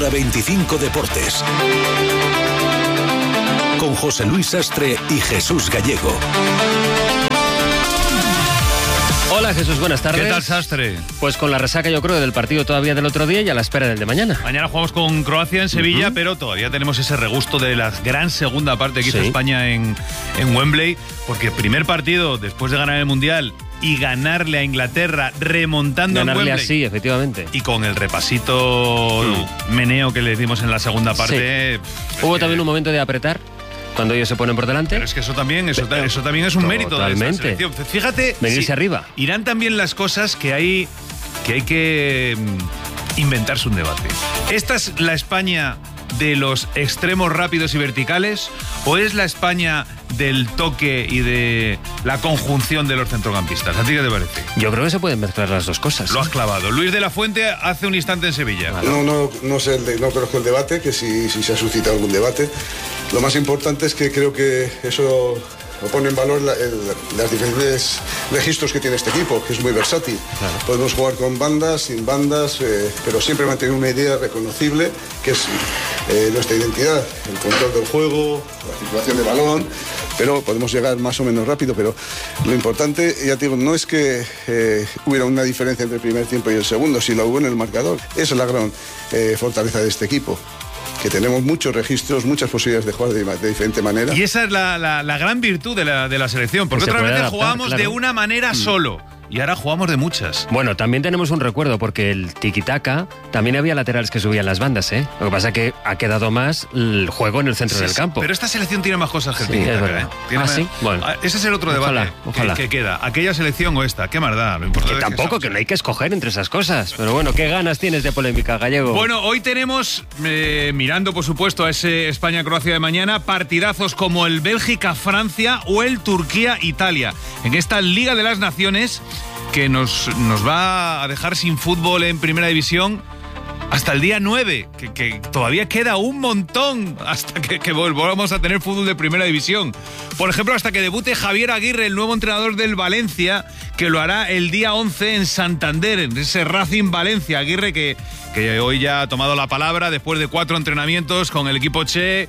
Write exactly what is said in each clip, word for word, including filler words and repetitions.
Hora veinticinco Deportes. Con José Luis Sastre y Jesús Gallego. Hola Jesús, buenas tardes. ¿Qué tal, Sastre? Pues con la resaca, yo creo, del partido todavía del otro día y a la espera del de mañana. Mañana jugamos con Croacia en Sevilla, uh-huh. pero todavía tenemos ese regusto de la gran segunda parte que hizo sí. España en, en Wembley, porque primer partido después de ganar el Mundial y ganarle a Inglaterra remontando ganarle en Wembley. Así, efectivamente. Y con el repasito mm. meneo que le dimos en la segunda parte. Sí. Hubo que... también un momento de apretar. Cuando ellos se ponen por delante. Pero es que eso también, eso, Pero, eso también es un mérito de esta selección. Fíjate, venirse si arriba. Irán también las cosas que hay que hay que inventarse un debate. ¿Esta es la España de los extremos rápidos y verticales o es la España del toque y de la conjunción de los centrocampistas? ¿A ti qué te parece? Yo creo que se pueden mezclar las dos cosas. Lo has clavado. Luis de la Fuente hace un instante en Sevilla. No, no, no sé, el de, no conozco el debate, que si, si se ha suscitado algún debate. Lo más importante es que creo que eso pone en valor la, el, las diferentes registros que tiene este equipo, que es muy versátil. Claro. Podemos jugar con bandas, sin bandas, eh, pero siempre mantener una idea reconocible, que es eh, nuestra identidad, el control del juego, la circulación de balón, pero podemos llegar más o menos rápido. Pero lo importante, ya te digo, no es que eh, hubiera una diferencia entre el primer tiempo y el segundo, si lo hubo en el marcador. Esa es la gran eh, fortaleza de este equipo, que tenemos muchos registros, muchas posibilidades de jugar de, de diferente manera. Y esa es la, la, la gran virtud de la, de la selección, porque otras veces jugábamos claro. de una manera mm. solo. Y ahora jugamos de muchas. Bueno, también tenemos un recuerdo, porque el tiki-taka también había laterales que subían las bandas, ¿eh? Lo que pasa es que ha quedado más el juego en el centro sí, del campo. Pero esta selección tiene más cosas que el sí, tiki-taka, ¿eh? ¿Ah, sí? Bueno. Ese es el otro debate ojalá, ojalá. Que, que queda. Aquella selección o esta, qué maldad. Lo importante que es tampoco, que, que no hay que escoger entre esas cosas. Pero bueno, ¿qué ganas tienes de polémica, Gallego? Bueno, hoy tenemos, eh, mirando por supuesto a ese España-Croacia de mañana, partidazos como el Bélgica-Francia o el Turquía-Italia. En esta Liga de las Naciones que nos, nos va a dejar sin fútbol en Primera División hasta el día nueve, que, que todavía queda un montón hasta que, que volvamos a tener fútbol de Primera División. Por ejemplo, hasta que debute Javier Aguirre, el nuevo entrenador del Valencia, que lo hará el día once en Santander, en ese Racing Valencia. Aguirre que, que hoy ya ha tomado la palabra después de cuatro entrenamientos con el equipo Che,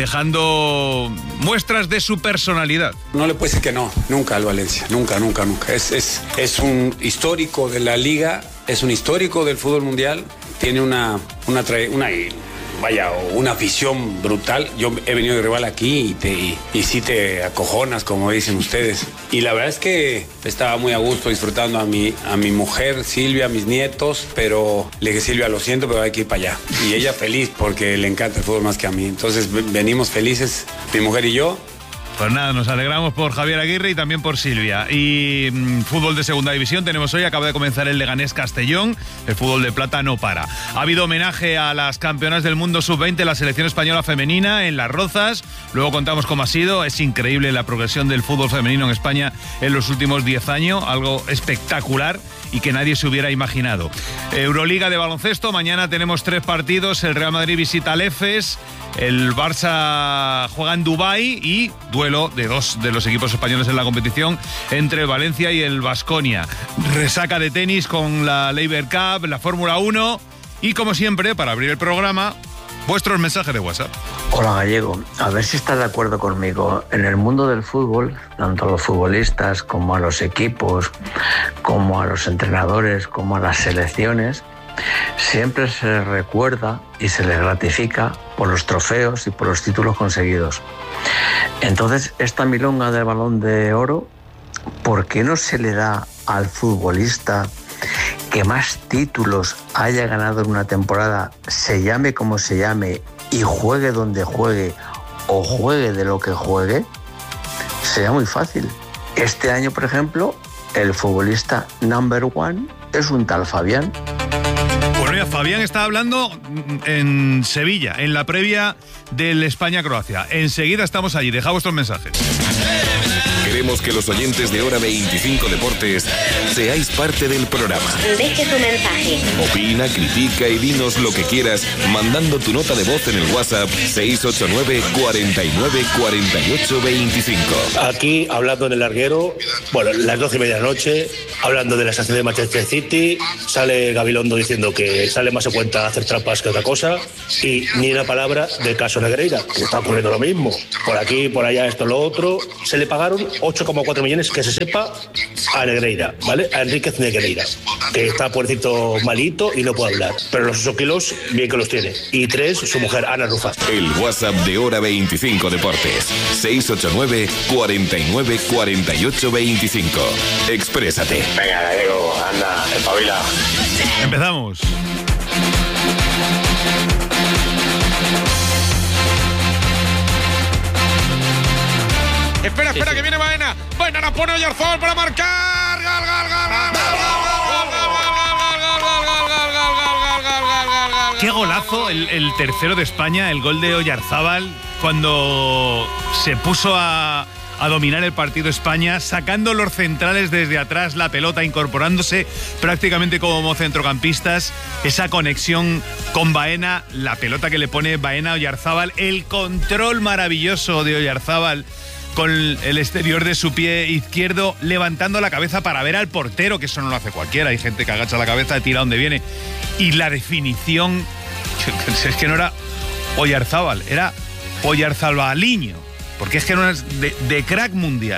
dejando muestras de su personalidad. No le puede decir que no, nunca al Valencia, nunca, nunca, nunca. Es, es, es un histórico de la Liga, es un histórico del fútbol mundial. Tiene una, una, una, vaya, una afición brutal. Yo he venido de rival aquí y, te, y, y sí te acojonas, como dicen ustedes. Y la verdad es que estaba muy a gusto disfrutando a mi, a mi mujer, Silvia, a mis nietos, pero le dije, Silvia, lo siento, pero hay que ir para allá. Y ella feliz porque le encanta el fútbol más que a mí. Entonces venimos felices, mi mujer y yo. Pues nada, nos alegramos por Javier Aguirre y también por Silvia. Y mmm, fútbol de segunda división tenemos hoy, acaba de comenzar el Leganés Castellón, el fútbol de plata no para. Ha habido homenaje a las campeonas del mundo sub veinte, la selección española femenina en Las Rozas, luego contamos cómo ha sido, es increíble la progresión del fútbol femenino en España en los últimos diez años, algo espectacular y que nadie se hubiera imaginado. Euroliga de baloncesto, mañana tenemos tres partidos, el Real Madrid visita al Efes, el Barça juega en Dubái y duelo de dos de los equipos españoles en la competición entre el Valencia y el Baskonia. Resaca de tenis con la Laver Cup, la Fórmula uno y como siempre, para abrir el programa, vuestros mensajes de WhatsApp. Hola Gallego, a ver si estás de acuerdo conmigo. En el mundo del fútbol, tanto a los futbolistas como a los equipos, como a los entrenadores, como a las selecciones, siempre se les recuerda y se les gratifica por los trofeos y por los títulos conseguidos. Entonces, esta milonga del Balón de Oro, ¿por qué no se le da al futbolista que más títulos haya ganado en una temporada, se llame como se llame y juegue donde juegue o juegue de lo que juegue? Sería muy fácil. Este año, por ejemplo, el futbolista number one es un tal Fabián. Bueno, ya Fabián está hablando en Sevilla, en la previa del España-Croacia. Enseguida estamos allí. Deja vuestros mensajes. Queremos que los oyentes de Hora veinticinco Deportes seáis parte del programa. Deje su mensaje. Opina, critica y dinos lo que quieras mandando tu nota de voz en el WhatsApp seis ocho nueve, cuarenta y nueve, cuarenta y ocho, veinticinco. Aquí hablando en el larguero, bueno, las doce y media de la noche, hablando de la estación de Manchester City, sale Gabilondo diciendo que sale más a cuenta hacer trampas que otra cosa, y ni una palabra del caso Negreira, que está ocurriendo lo mismo. Por aquí, por allá, esto, lo otro. Se le pagaron ocho coma cuatro millones, que se sepa, a Negreira, ¿vale? A Enríquez Negreira, que está pobrecito malito y no puede hablar. Pero los ocho kilos, bien que los tiene. Y tres, su mujer, Ana Rufat. El WhatsApp de Hora veinticinco Deportes, seis ocho nueve, cuarenta y nueve, cuarenta y ocho, veinticinco. Exprésate. Venga, Gallego, anda, espabila. Empezamos. Espera, espera, sí, sí. que viene Baena. Baena la pone Oyarzabal para marcar. Gol, gol, gol, gol. Qué golazo el, el tercero de España, el gol de Oyarzábal, cuando se puso a, a dominar el partido España, sacando los centrales desde atrás, la pelota, incorporándose prácticamente como centrocampistas, esa conexión con Baena, la pelota que le pone Baena a Oyarzábal, el control maravilloso de Oyarzábal con el exterior de su pie izquierdo, levantando la cabeza para ver al portero, que eso no lo hace cualquiera. Hay gente que agacha la cabeza, tira donde viene. Y la definición, es que no era Oyarzábal, era Oyarzabaliño, porque es que no es de, de crack mundial.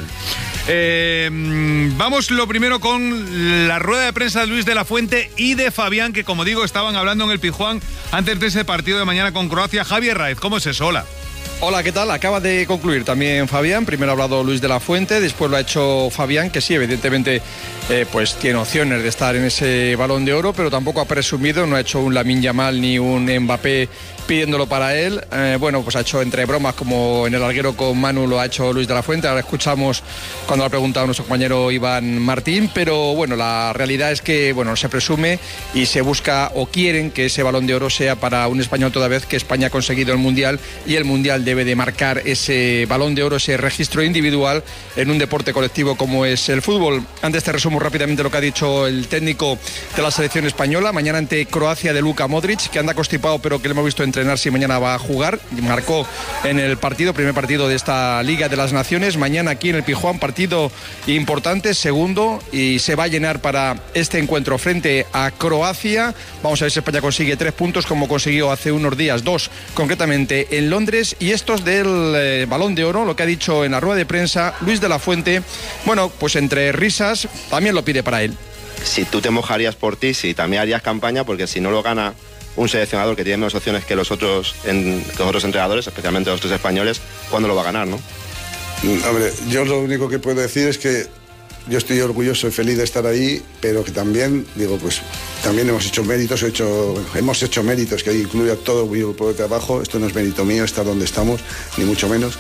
Eh, vamos lo primero con la rueda de prensa de Luis de la Fuente y de Fabián, que como digo, estaban hablando en el Pizjuán antes de ese partido de mañana con Croacia. Javier Raez, ¿cómo es eso? Hola. Hola, ¿qué tal? Acaba de concluir también Fabián. Primero ha hablado Luis de la Fuente, después lo ha hecho Fabián, que sí, evidentemente eh, pues tiene opciones de estar en ese Balón de Oro, pero tampoco ha presumido, no ha hecho un Lamine Yamal ni un Mbappé pidiéndolo para él. Eh, bueno, pues ha hecho entre bromas, como en el larguero con Manu lo ha hecho Luis de la Fuente. Ahora escuchamos cuando lo ha preguntado nuestro compañero Iván Martín, pero bueno, la realidad es que bueno, se presume y se busca o quieren que ese Balón de Oro sea para un español, toda vez que España ha conseguido el Mundial y el Mundial debe de marcar ese Balón de Oro, ese registro individual en un deporte colectivo como es el fútbol. Antes te resumo rápidamente lo que ha dicho el técnico de la selección española. Mañana ante Croacia, de Luka Modric, que anda constipado pero que le hemos visto entrenar si mañana va a jugar. Marcó en el partido, primer partido de esta Liga de las Naciones. Mañana aquí en el Pizjuán, partido importante, segundo, y se va a llenar para este encuentro frente a Croacia. Vamos a ver si España consigue tres puntos como consiguió hace unos días, dos concretamente en Londres. Y estos del eh, Balón de Oro, lo que ha dicho en la rueda de prensa Luis de la Fuente, bueno, pues entre risas también lo pide para él. Si tú te mojarías por ti, sí, también harías campaña, porque si no lo gana un seleccionador que tiene menos opciones que los otros, en, que los otros entrenadores, especialmente los otros españoles, ¿cuándo lo va a ganar, no? Hombre, yo lo único que puedo decir es que yo estoy orgulloso y feliz de estar ahí, pero que también, digo, pues también hemos hecho méritos, he hecho, hemos hecho méritos, que incluye a todo mi grupo de trabajo. Esto no es mérito mío estar donde estamos, ni mucho menos.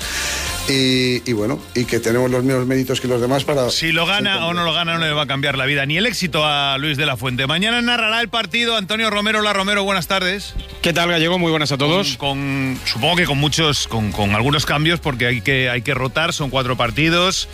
Y, y bueno, y que tenemos los mismos méritos que los demás para... Si lo gana o no lo gana, no le va a cambiar la vida ni el éxito a Luis de la Fuente. Mañana narrará el partido Antonio Romero. Hola, Romero, buenas tardes. ¿Qué tal, Gallego? Muy buenas a todos. Con, con supongo que con muchos, con, con algunos cambios, porque hay que, hay que rotar, son cuatro partidos.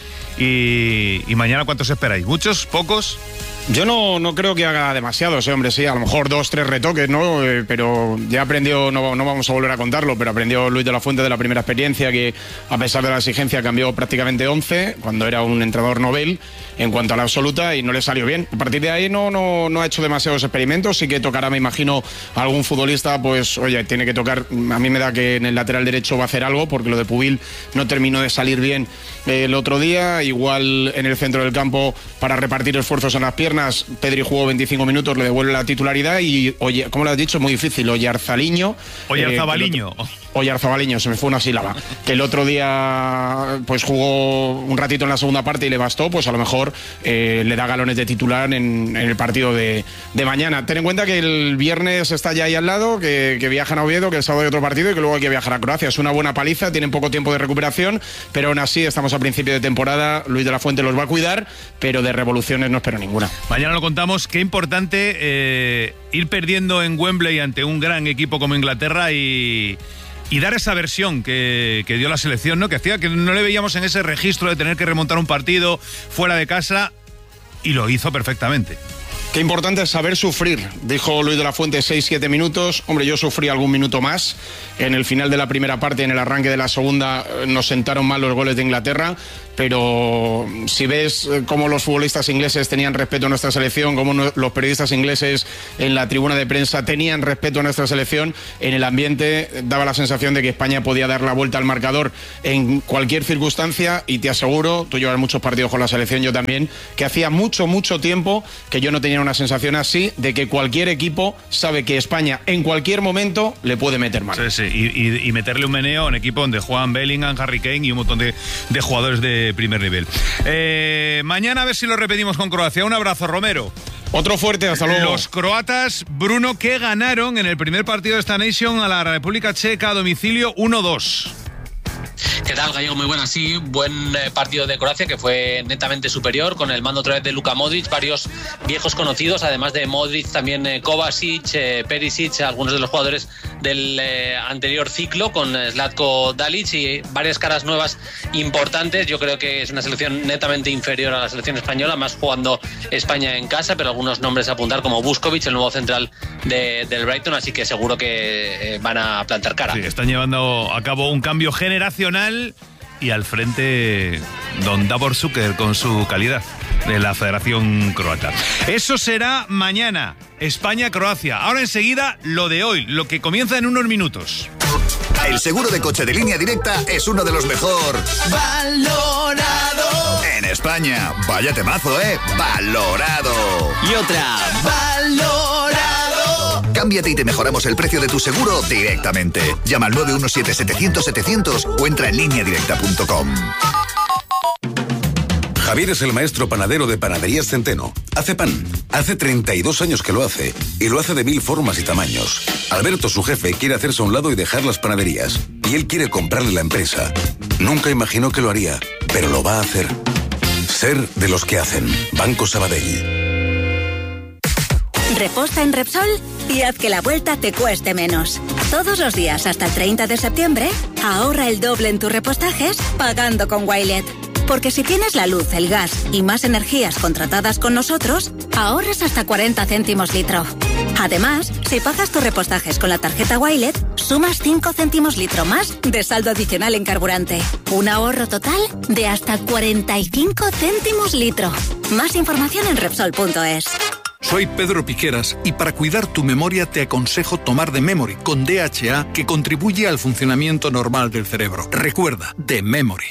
Y, y mañana, ¿cuántos esperáis? ¿Muchos? ¿Pocos? Yo no, no creo que haga demasiados, ¿eh? Hombre, sí, a lo mejor dos, tres retoques, ¿no? Eh, pero ya aprendió, no, no vamos a volver a contarlo, pero aprendió Luis de la Fuente de la primera experiencia, que a pesar de la exigencia cambió prácticamente once, cuando era un entrenador novel en cuanto a la absoluta, y no le salió bien. A partir de ahí no, no, no ha hecho demasiados experimentos. Sí que tocará, me imagino, a algún futbolista, pues oye, tiene que tocar. A mí me da que en el lateral derecho va a hacer algo, porque lo de Pubil no terminó de salir bien eh, el otro día. Igual en el centro del campo, para repartir esfuerzos en las piernas, Pedri jugó veinticinco minutos, le devuelve la titularidad y, oye, como lo has dicho, muy difícil, Oyarzaliño. Oyarzabaliño. Eh, Oyarzabaliño, se me fue una sílaba. Que el otro día pues jugó un ratito en la segunda parte y le bastó, pues a lo mejor eh, le da galones de titular en, en el partido de, de mañana. Ten en cuenta que el viernes está ya ahí al lado, que, que viajan a Oviedo, que el sábado hay otro partido y que luego hay que viajar a Croacia. Es una buena paliza, tienen poco tiempo de recuperación, pero aún así estamos a principio de temporada. Luis de la Fuente los va a cuidar, pero de revoluciones no espero ninguna. Mañana lo contamos. Qué importante eh, ir perdiendo en Wembley ante un gran equipo como Inglaterra y... y dar esa versión que, que dio la selección, ¿no? Que hacía que no le veíamos en ese registro de tener que remontar un partido fuera de casa, y lo hizo perfectamente. Qué importante es saber sufrir, dijo Luis de la Fuente, seis siete minutos. Hombre, yo sufrí algún minuto más. En el final de la primera parte, en el arranque de la segunda, nos sentaron mal los goles de Inglaterra. Pero si ves cómo los futbolistas ingleses tenían respeto a nuestra selección, cómo no, los periodistas ingleses en la tribuna de prensa tenían respeto a nuestra selección, en el ambiente daba la sensación de que España podía dar la vuelta al marcador en cualquier circunstancia, y te aseguro, tú llevas muchos partidos con la selección, yo también, que hacía mucho, mucho tiempo que yo no tenía una sensación así de que cualquier equipo sabe que España en cualquier momento le puede meter mano. Sí, sí, y, y, y meterle un meneo a un equipo donde juegan Bellingham, Harry Kane y un montón de, de jugadores de primer nivel. Eh, mañana a ver si lo repetimos con Croacia. Un abrazo, Romero. Otro fuerte, hasta luego. Los croatas, Bruno, que ganaron en el primer partido de esta Nation a la República Checa a domicilio uno dos. ¿Qué tal, Gallego? Muy buena, sí. Buen eh, partido de Croacia, que fue netamente superior, con el mando otra vez de Luka Modric, varios viejos conocidos, además de Modric, también eh, Kovacic, eh, Perisic, algunos de los jugadores del eh, anterior ciclo, con eh, Zlatko Dalic y varias caras nuevas importantes. Yo creo que es una selección netamente inferior a la selección española, más jugando España en casa, pero algunos nombres a apuntar como Vuskovic, el nuevo central de, del Brighton, así que seguro que eh, van a plantar cara. Sí, están llevando a cabo un cambio generacional, y al frente don Davor Šuker con su calidad de la Federación Croata. Eso será mañana, España-Croacia. Ahora enseguida lo de hoy, lo que comienza en unos minutos. El seguro de coche de Línea Directa es uno de los mejor valorado en España. Vaya temazo, ¿eh? Valorado. Y otra, valorado. Cámbiate y te mejoramos el precio de tu seguro directamente. Llama al nueve uno siete setecientos setecientos o entra en línea directa punto com. Javier es el maestro panadero de Panaderías Centeno. Hace pan. Hace treinta y dos años que lo hace. Y lo hace de mil formas y tamaños. Alberto, su jefe, quiere hacerse a un lado y dejar las panaderías. Y él quiere comprarle la empresa. Nunca imaginó que lo haría, pero lo va a hacer. Ser de los que hacen. Banco Sabadell. Reposta en Repsol y haz que la vuelta te cueste menos. Todos los días hasta el treinta de septiembre, ahorra el doble en tus repostajes pagando con Wilet. Porque si tienes la luz, el gas y más energías contratadas con nosotros, ahorras hasta cuarenta céntimos litro. Además, si pagas tus repostajes con la tarjeta Wilet, sumas cinco céntimos litro más de saldo adicional en carburante. Un ahorro total de hasta cuarenta y cinco céntimos litro. Más información en Repsol punto es. Soy Pedro Piqueras y para cuidar tu memoria te aconsejo tomar The Memory con D H A, que contribuye al funcionamiento normal del cerebro. Recuerda, The Memory.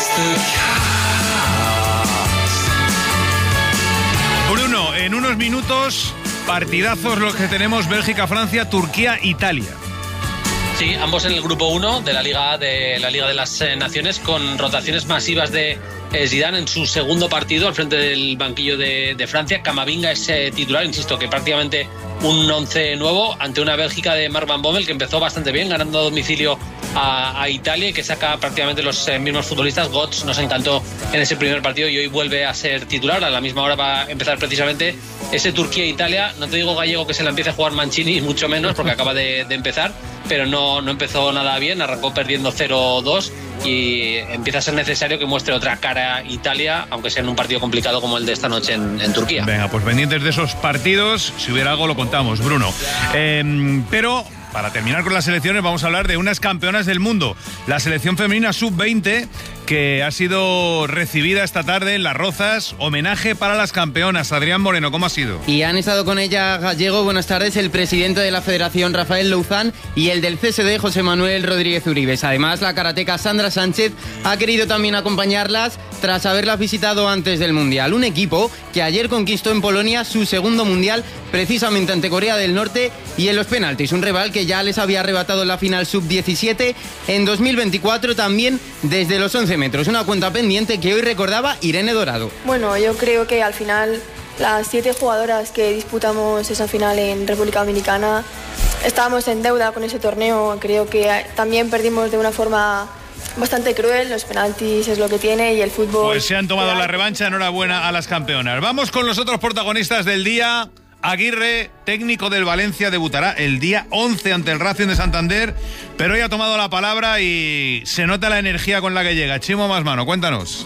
Bruno, en unos minutos, partidazos los que tenemos: Bélgica-Francia, Turquía-Italia. Sí, ambos en el grupo uno de la Liga de la Liga de las eh, Naciones, con rotaciones masivas de eh, Zidane en su segundo partido al frente del banquillo de, de Francia. Camavinga es eh, titular, insisto, que prácticamente un once nuevo ante una Bélgica de Mark Van Bommel que empezó bastante bien, ganando a domicilio a, a Italia, y que saca prácticamente los eh, mismos futbolistas. Götze nos encantó en ese primer partido y hoy vuelve a ser titular. A la misma hora va a empezar precisamente ese Turquía-Italia. No te digo, Gallego, que se la empiece a jugar Mancini, mucho menos, porque acaba de, de empezar, pero no, no empezó nada bien, arrancó perdiendo cero dos y empieza a ser necesario que muestre otra cara Italia, aunque sea en un partido complicado como el de esta noche en, en Turquía. Venga, pues pendientes de esos partidos, si hubiera algo lo contamos, Bruno. Eh, pero para terminar con las selecciones vamos a hablar de unas campeonas del mundo, la selección femenina sub veinte, que ha sido recibida esta tarde en Las Rozas. Homenaje para las campeonas. Adrián Moreno, ¿cómo ha sido? Y han estado con ella, Gallego, buenas tardes, el presidente de la Federación, Rafael Louzán, y el del C S D, José Manuel Rodríguez Uribes. Además, la karateca Sandra Sánchez ha querido también acompañarlas tras haberlas visitado antes del Mundial. Un equipo que ayer conquistó en Polonia su segundo Mundial, precisamente ante Corea del Norte, y en los penaltis. Un rival que ya les había arrebatado la final sub diecisiete en dos mil veinticuatro, también desde los once metros. Una cuenta pendiente que hoy recordaba Irene Dorado. Bueno, yo creo que al final las siete jugadoras que disputamos esa final en República Dominicana estábamos en deuda con ese torneo. Creo que también perdimos de una forma bastante cruel. Los penaltis es lo que tiene y el fútbol... Pues se han tomado la revancha. Enhorabuena a las campeonas. Vamos con los otros protagonistas del día. Aguirre, técnico del Valencia, debutará el día once ante el Racing de Santander, pero hoy ha tomado la palabra y se nota la energía con la que llega. Chimo Masmano, cuéntanos.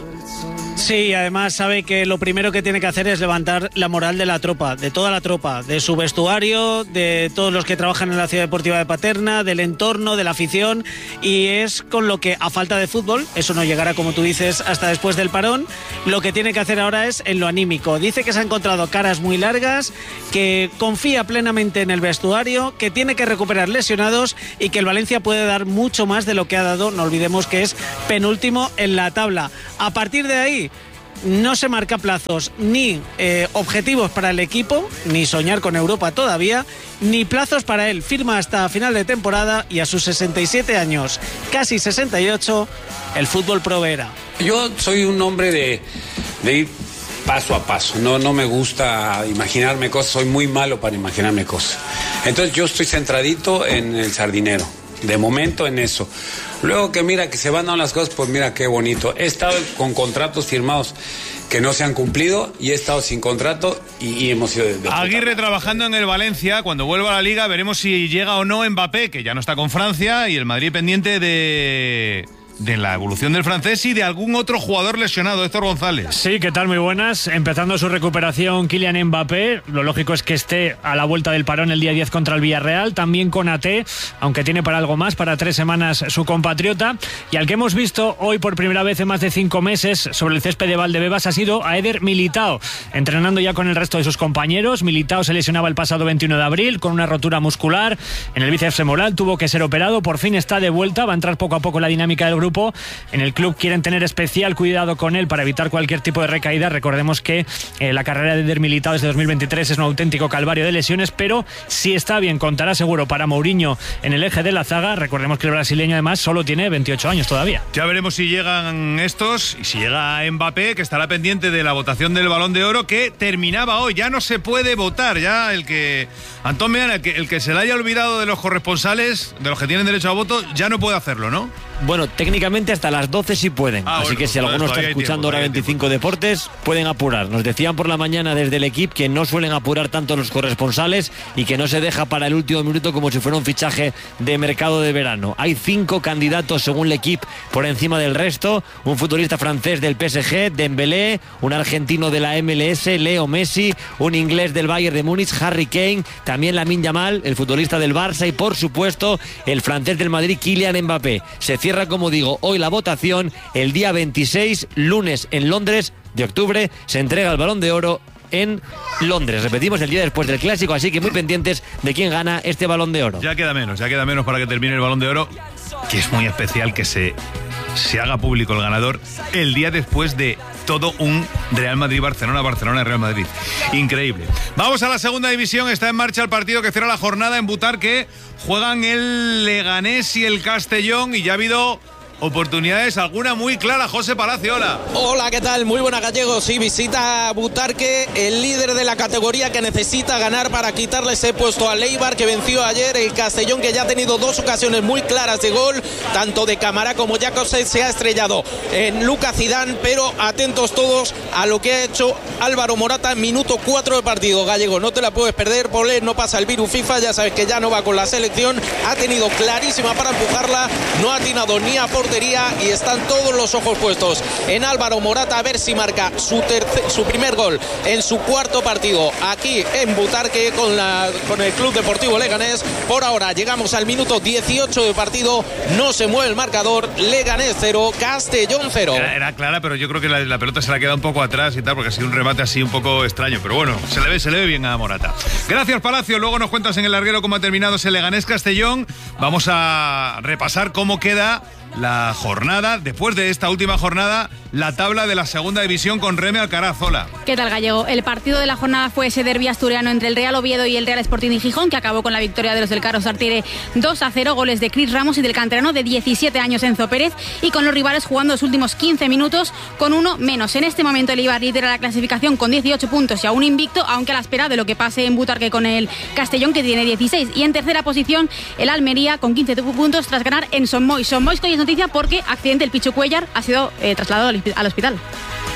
Sí, además sabe que lo primero que tiene que hacer es levantar la moral de la tropa, de toda la tropa, de su vestuario, de todos los que trabajan en la Ciudad Deportiva de Paterna, del entorno, de la afición, y es con lo que, a falta de fútbol, eso no llegará, como tú dices, hasta después del parón, lo que tiene que hacer ahora es en lo anímico. Dice que se ha encontrado caras muy largas, que confía plenamente en el vestuario, que tiene que recuperar lesionados y que el Valencia puede dar mucho más de lo que ha dado. No olvidemos que es penúltimo en la tabla. A partir de ahí, no se marca plazos ni eh, objetivos para el equipo, ni soñar con Europa todavía, ni plazos para él. Firma hasta final de temporada y a sus sesenta y siete años, casi sesenta y ocho, el fútbol proveerá. Yo soy un hombre de, de ir paso a paso. No, no me gusta imaginarme cosas, soy muy malo para imaginarme cosas. Entonces yo estoy centradito en el Sardinero, de momento en eso. Luego que mira que se van dando las cosas, pues mira qué bonito. He estado con contratos firmados que no se han cumplido y he estado sin contrato y, y hemos sido de, de Aguirre trabajando en el Valencia. Cuando vuelva a la Liga veremos si llega o no Mbappé, que ya no está con Francia, y el Madrid pendiente de... de la evolución del francés y de algún otro jugador lesionado. Héctor González. Sí, ¿qué tal? Muy buenas. Empezando su recuperación Kylian Mbappé. Lo lógico es que esté a la vuelta del parón el día diez contra el Villarreal. También con A T, aunque tiene para algo más, para tres semanas su compatriota. Y al que hemos visto hoy por primera vez en más de cinco meses sobre el césped de Valdebebas ha sido a Eder Militao, entrenando ya con el resto de sus compañeros. Militao se lesionaba el pasado veintiuno de abril con una rotura muscular en el bíceps femoral. Tuvo que ser operado. Por fin está de vuelta. Va a entrar poco a poco en la dinámica del grupo. En el club quieren tener especial cuidado con él para evitar cualquier tipo de recaída. Recordemos que eh, la carrera de Eder Militao desde dos mil veintitrés es un auténtico calvario de lesiones, pero si está bien, contará seguro para Mourinho en el eje de la zaga. Recordemos que el brasileño además solo tiene veintiocho años todavía. Ya veremos si llegan estos y si llega Mbappé, que estará pendiente de la votación del Balón de Oro, que terminaba hoy. Ya no se puede votar, ya el que... Antón Meana, el que, el que se le haya olvidado de los corresponsales, de los que tienen derecho a voto, ya no puede hacerlo, ¿no? Bueno, técnicamente hasta las doce sí pueden. Ah, Así bueno, que si pues alguno está escuchando ahora veinticinco Deportes, pueden apurar. Nos decían por la mañana desde el equipo que no suelen apurar tanto los corresponsales y que no se deja para el último minuto como si fuera un fichaje de mercado de verano. Hay cinco candidatos según el equipo por encima del resto. Un futbolista francés del P S G, Dembélé, un argentino de la M L S, Leo Messi, un inglés del Bayern de Múnich, Harry Kane, también Lamine Yamal, el futbolista del Barça y por supuesto el francés del Madrid, Kylian Mbappé. Se cierra, como digo, hoy la votación. El día veintiséis, lunes, en Londres de octubre, se entrega el Balón de Oro en Londres. Repetimos, el día después del Clásico, así que muy pendientes de quién gana este Balón de Oro. Ya queda menos, ya queda menos para que termine el Balón de Oro, que es muy especial que se, se haga público el ganador el día después de todo un Real Madrid-Barcelona, Barcelona-Real Madrid. Increíble. Vamos a la segunda división. Está en marcha el partido que cierra la jornada en Butarque. Juegan el Leganés y el Castellón y ya ha habido oportunidades, alguna muy clara. José Palacio, hola. Hola, ¿qué tal? Muy buena, Gallego. Sí, visita Butarque, el líder de la categoría que necesita ganar para quitarle ese puesto al Eibar, que venció ayer. El Castellón, que ya ha tenido dos ocasiones muy claras de gol, tanto de Camará como Jacobsen, se ha estrellado en Lucas Zidane, pero atentos todos a lo que ha hecho Álvaro Morata en minuto cuatro de partido. Gallego, no te la puedes perder, por él no pasa el virus FIFA, ya sabes que ya no va con la selección, ha tenido clarísima para empujarla, no ha atinado ni a portería y están todos los ojos puestos en Álvaro Morata a ver si marca su, tercer, su primer gol en su cuarto partido aquí en Butarque con, la, con el Club Deportivo Leganés. Por ahora llegamos al minuto dieciocho de partido, no se mueve el marcador, Leganés cero, Castellón cero. Era, era clara, pero yo creo que la, la pelota se la ha quedado un poco atrás y tal, porque ha sido un remate así un poco extraño, pero bueno, se le ve, se le ve bien a Morata. Gracias, Palacio. Luego nos cuentas en el larguero cómo ha terminado ese Leganés Castellón. Vamos a repasar cómo queda la jornada, después de esta última jornada, la tabla de la segunda división con Reme Alcaraz. Hola. ¿Qué tal, Gallego? El partido de la jornada fue ese derbi asturiano entre el Real Oviedo y el Real Sporting de Gijón, que acabó con la victoria de los del Carlos Artire dos a cero, goles de Cris Ramos y del canterano de diecisiete años, Enzo Pérez, y con los rivales jugando los últimos quince minutos con uno menos. En este momento el Eibar lidera la clasificación con dieciocho puntos y aún invicto, aunque a la espera de lo que pase en Butarque con el Castellón, que tiene dieciséis. Y en tercera posición el Almería con quince puntos tras ganar en Son Moix. Son Moix, que hoy es noticia porque accidente, el Pichu Cuellar ha sido eh, trasladado al hospital.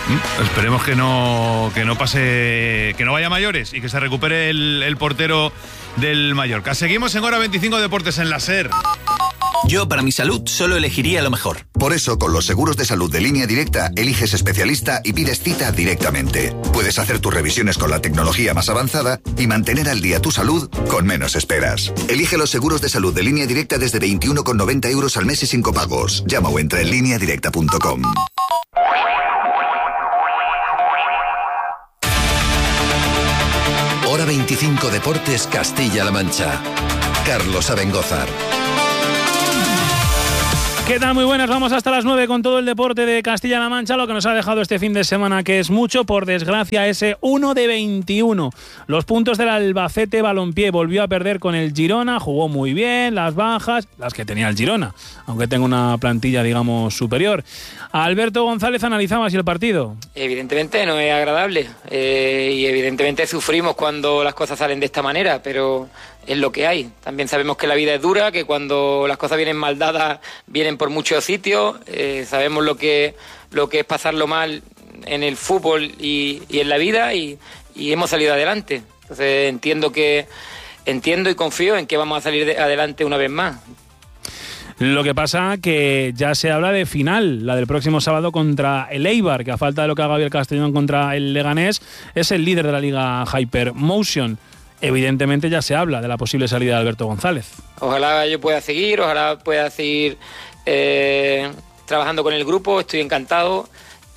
Esperemos que no, que no pase, que no vaya a mayores y que se recupere el, el portero del Mallorca. Seguimos en Hora veinticinco Deportes en la SER. Yo, para mi salud, solo elegiría lo mejor. Por eso, con los seguros de salud de Línea Directa, eliges especialista y pides cita directamente. Puedes hacer tus revisiones con la tecnología más avanzada y mantener al día tu salud con menos esperas. Elige los seguros de salud de Línea Directa desde veintiuno con noventa euros al mes y sin copagos. Llama o entra en línea directa punto com. Hora veinticinco Deportes Castilla-La Mancha. Carlos Abengózar. ¿Qué tal? Muy buenas, vamos hasta las nueve con todo el deporte de Castilla-La Mancha, lo que nos ha dejado este fin de semana, que es mucho, por desgracia, ese uno de veintiuno. Los puntos del Albacete Balompié, volvió a perder con el Girona, jugó muy bien, las bajas, las que tenía el Girona, aunque tenga una plantilla, digamos, superior. Alberto González analizaba así el partido. Evidentemente no es agradable eh, y evidentemente sufrimos cuando las cosas salen de esta manera, pero es lo que hay. También sabemos que la vida es dura, que cuando las cosas vienen mal dadas, vienen por muchos sitios. Eh, sabemos lo que, lo que es pasarlo mal en el fútbol y, y en la vida y, y hemos salido adelante. Entonces entiendo que entiendo y confío en que vamos a salir de, adelante una vez más. Lo que pasa que ya se habla de final, la del próximo sábado contra el Eibar, que a falta de lo que haga el Castellón contra el Leganés, es el líder de la Liga Hypermotion. Evidentemente ya se habla de la posible salida de Alberto González. Ojalá yo pueda seguir, ojalá pueda seguir eh, trabajando con el grupo, estoy encantado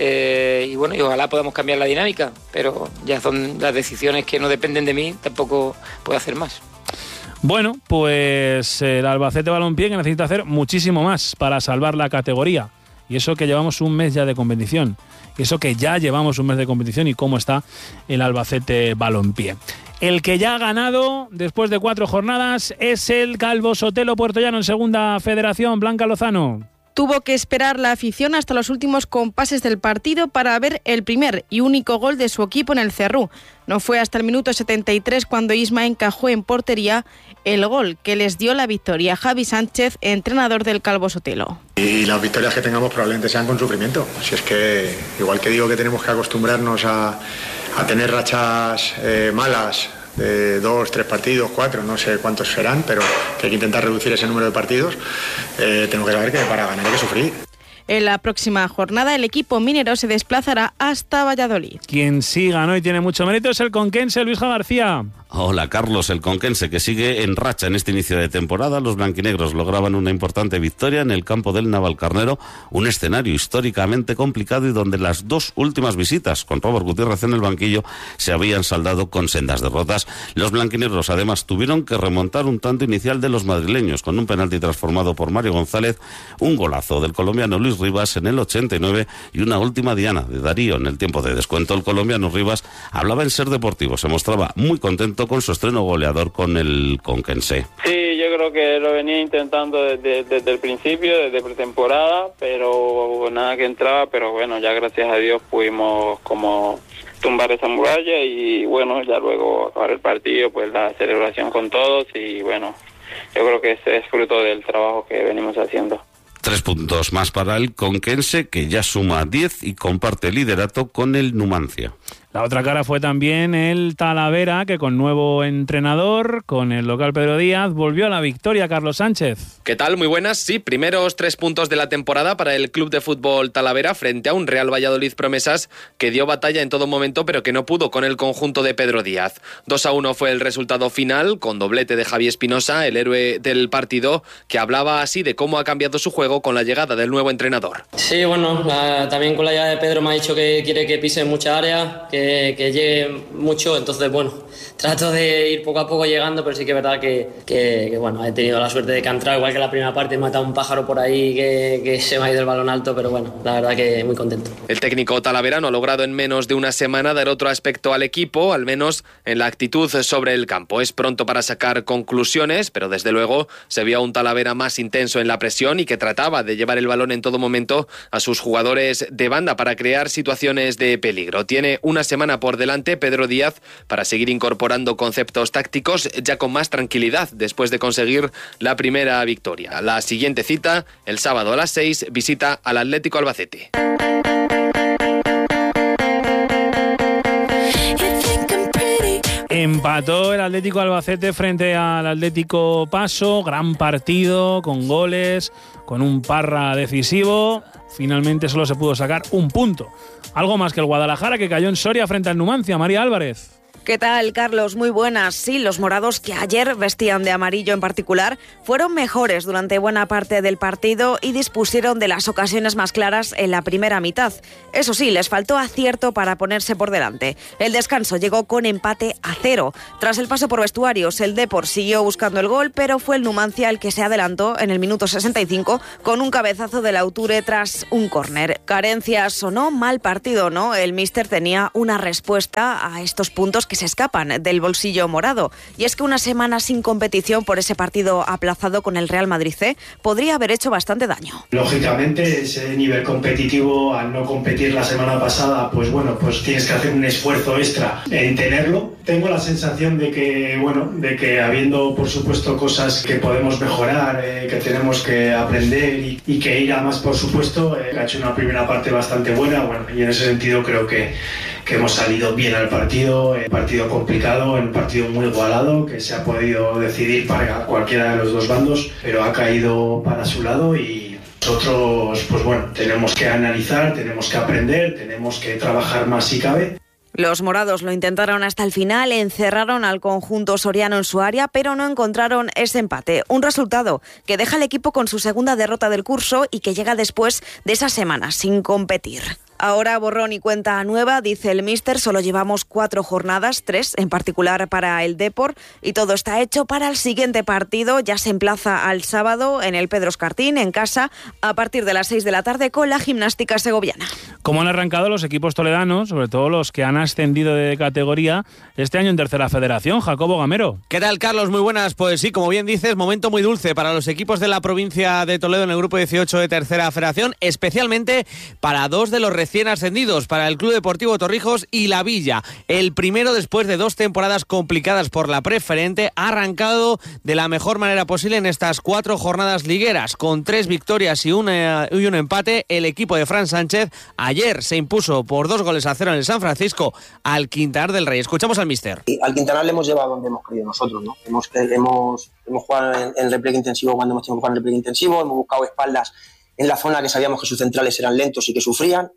eh, y bueno, y ojalá podamos cambiar la dinámica, pero ya son las decisiones que no dependen de mí, tampoco puedo hacer más. Bueno, pues el Albacete Balompié que necesita hacer muchísimo más para salvar la categoría, y eso que llevamos un mes ya de competición, y eso que ya llevamos un mes de competición y cómo está el Albacete Balompié. El que ya ha ganado después de cuatro jornadas es el Calvo Sotelo Puertollano en Segunda Federación. Blanca Lozano. Tuvo que esperar la afición hasta los últimos compases del partido para ver el primer y único gol de su equipo en el Cerrú. No fue hasta el minuto setenta y tres cuando Isma encajó en portería el gol que les dio la victoria. Javi Sánchez, entrenador del Calvo Sotelo. Y las victorias que tengamos probablemente sean con sufrimiento. Si es que, igual que digo que tenemos que acostumbrarnos a, a tener rachas eh, malas, de dos, tres partidos, cuatro, no sé cuántos serán, pero que hay que intentar reducir ese número de partidos, eh, tengo que saber que para ganar hay que sufrir. En la próxima jornada el equipo minero se desplazará hasta Valladolid. Quien sí ganó y tiene mucho mérito es el conquense Luis García. Hola Carlos, el conquense que sigue en racha en este inicio de temporada. Los blanquinegros lograban una importante victoria en el campo del Navalcarnero, un escenario históricamente complicado y donde las dos últimas visitas con Robert Gutiérrez en el banquillo se habían saldado con sendas derrotas. Los blanquinegros además tuvieron que remontar un tanto inicial de los madrileños con un penalti transformado por Mario González, un golazo del colombiano Luis Rivas en el ochenta y nueve y una última diana de Darío en el tiempo de descuento. El colombiano Rivas hablaba en Ser Deportivo, se mostraba muy contento con su estreno goleador con el conquense. Sí, yo creo que lo venía intentando desde, desde el principio, desde pretemporada, pero nada que entraba, pero bueno, ya gracias a Dios pudimos como tumbar esa muralla y bueno, ya luego acabar el partido, pues la celebración con todos y bueno, yo creo que ese es fruto del trabajo que venimos haciendo. Tres puntos más para el conquense, que ya suma diez y comparte el liderato con el Numancia. La otra cara fue también el Talavera, que con nuevo entrenador, con el local Pedro Díaz, volvió a la victoria. Carlos Sánchez. ¿Qué tal? Muy buenas. Sí, primeros tres puntos de la temporada para el Club de Fútbol Talavera frente a un Real Valladolid Promesas que dio batalla en todo momento, pero que no pudo con el conjunto de Pedro Díaz. dos a uno fue el resultado final, con doblete de Javi Espinosa, el héroe del partido, que hablaba así de cómo ha cambiado su juego con la llegada del nuevo entrenador. Sí, bueno, la, también con la llegada de Pedro me ha dicho que quiere que pise mucha área, que Que, que llegue mucho, entonces bueno, trato de ir poco a poco llegando, pero sí que es verdad que, que, que bueno, he tenido la suerte de que ha entrado, igual que la primera parte, he matado un pájaro por ahí que, que se me ha ido el balón alto, pero bueno, la verdad que muy contento. El técnico talaverano ha logrado en menos de una semana dar otro aspecto al equipo, al menos en la actitud sobre el campo. Es pronto para sacar conclusiones, pero desde luego se vio a un Talavera más intenso en la presión y que trataba de llevar el balón en todo momento a sus jugadores de banda para crear situaciones de peligro. Tiene una semana por delante Pedro Díaz para seguir incorporando conceptos tácticos ya con más tranquilidad después de conseguir la primera victoria. La siguiente cita, el sábado a las seis, visita al Atlético Albacete. Empató el Atlético Albacete frente al Atlético Paso, gran partido, con goles, con un Parra decisivo. Finalmente solo se pudo sacar un punto. Algo más que el Guadalajara, que cayó en Soria frente al Numancia. María Álvarez. ¿Qué tal, Carlos? Muy buenas. Sí, los morados, que ayer vestían de amarillo en particular, fueron mejores durante buena parte del partido y dispusieron de las ocasiones más claras en la primera mitad. Eso sí, les faltó acierto para ponerse por delante. El descanso llegó con empate a cero. Tras el paso por vestuarios, el Depor siguió buscando el gol, pero fue el Numancia el que se adelantó en el minuto sesenta y cinco con un cabezazo de Lauture tras un córner. Carencias o no, mal partido, ¿no? El míster tenía una respuesta a estos puntos que se escapan del bolsillo morado. Y es que una semana sin competición por ese partido aplazado con el Real Madrid C podría haber hecho bastante daño. Lógicamente, ese nivel competitivo, al no competir la semana pasada, pues bueno, pues tienes que hacer un esfuerzo extra en tenerlo. Tengo la sensación de que, bueno, de que habiendo, por supuesto, cosas que podemos mejorar, eh, que tenemos que aprender y, y que ir a más, por supuesto, eh, ha hecho una primera parte bastante buena, bueno, y en ese sentido creo que que hemos salido bien al partido, un partido complicado, un partido muy igualado, que se ha podido decidir para cualquiera de los dos bandos, pero ha caído para su lado y nosotros, pues bueno, tenemos que analizar, tenemos que aprender, tenemos que trabajar más si cabe. Los morados lo intentaron hasta el final, encerraron al conjunto soriano en su área, pero no encontraron ese empate. Un resultado que deja al equipo con su segunda derrota del curso y que llega después de esas semanas sin competir. Ahora borrón y cuenta nueva, dice el míster, solo llevamos cuatro jornadas, tres en particular para el Depor, y todo está hecho para el siguiente partido. Ya se emplaza al sábado en el Pedro Escartín, en casa, a partir de las seis de la tarde con la Gimnástica Segoviana. ¿Cómo han arrancado los equipos toledanos, sobre todo los que han ascendido de categoría este año en Tercera Federación? Jacobo Gamero. ¿Qué tal, Carlos? Muy buenas. Pues sí, como bien dices, momento muy dulce para los equipos de la provincia de Toledo en el grupo dieciocho de Tercera Federación, especialmente para dos de los recién ascendidos, para el Club Deportivo Torrijos y La Villa. El primero, después de dos temporadas complicadas por la preferente, ha arrancado de la mejor manera posible en estas cuatro jornadas ligueras, con tres victorias y, una, y un empate. El equipo de Fran Sánchez ayer se impuso por dos goles a cero en el San Francisco al Quintanar del Rey. Escuchamos al míster. Al Quintanar le hemos llevado donde hemos querido nosotros, ¿no? Hemos, hemos, hemos jugado en, en repliegue intensivo cuando hemos tenido que jugar en repliegue intensivo, hemos buscado espaldas en la zona que sabíamos que sus centrales eran lentos y que sufrían.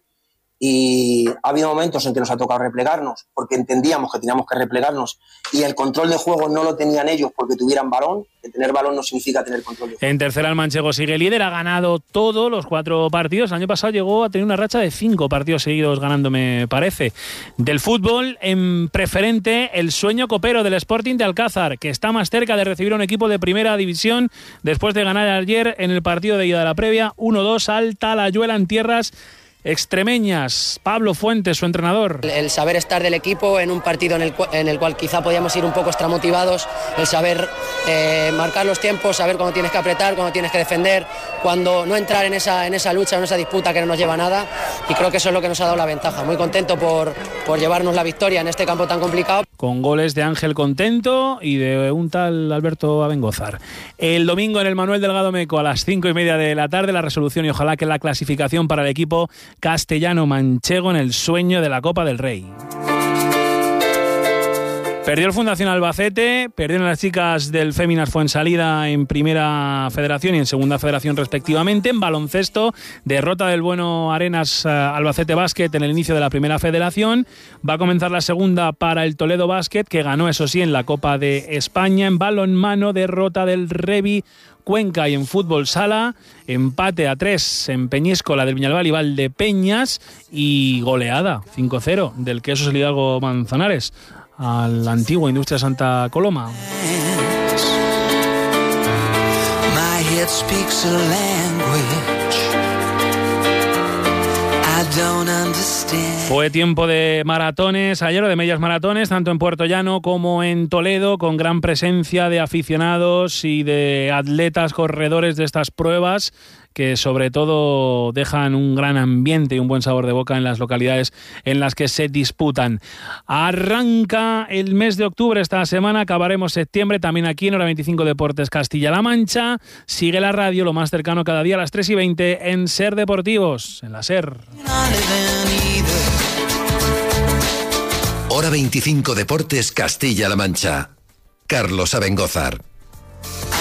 Y ha habido momentos en que nos ha tocado replegarnos porque entendíamos que teníamos que replegarnos y el control de juego no lo tenían ellos porque tuvieran balón. Que tener balón no significa tener control de juego. En tercera el manchego sigue líder, ha ganado todos los cuatro partidos. El año pasado llegó a tener una racha de cinco partidos seguidos ganando, me parece. Del fútbol, en preferente, el sueño copero del Sporting de Alcázar, que está más cerca de recibir a un equipo de primera división después de ganar ayer en el partido de ida de la previa uno dos al Talayuela en tierras extremeñas. Pablo Fuentes, su entrenador. El, el saber estar del equipo en un partido en el, en el cual quizá podíamos ir un poco extramotivados, el saber eh, marcar los tiempos, saber cuándo tienes que apretar, cuándo tienes que defender, cuando no entrar en esa, en esa lucha, en esa disputa que no nos lleva a nada, y creo que eso es lo que nos ha dado la ventaja. Muy contento por, por llevarnos la victoria en este campo tan complicado. Con goles de Ángel Contento y de un tal Alberto Abengozar. El domingo en el Manuel Delgado Meco a las cinco y media de la tarde, la resolución y ojalá que la clasificación para el equipo castellano-manchego en el sueño de la Copa del Rey. Perdió el Fundación Albacete, perdieron las chicas del Féminas Fuensalida en Primera Federación y en Segunda Federación respectivamente. En baloncesto, derrota del bueno Arenas uh, Albacete Basket en el inicio de la Primera Federación. Va a comenzar la segunda para el Toledo Basket, que ganó, eso sí, en la Copa de España. En balonmano, derrota del Revi Cuenca, y en fútbol sala, empate a tres en Peñíscola del Viñalbal y Valdepeñas, y goleada cinco cero del Quesos El Hidalgo Manzanares a la antigua Industria Santa Coloma. Fue tiempo de maratones ayer, o de medias maratones, tanto en Puerto Llano como en Toledo, con gran presencia de aficionados y de atletas corredores de estas pruebas, que sobre todo dejan un gran ambiente y un buen sabor de boca en las localidades en las que se disputan. Arranca el mes de octubre esta semana, acabaremos septiembre, también aquí en Hora veinticinco Deportes Castilla-La Mancha. Sigue la radio, lo más cercano cada día a las tres y veinte en Ser Deportivos, en la Ser. Hora veinticinco Deportes Castilla-La Mancha. Carlos Abengózar.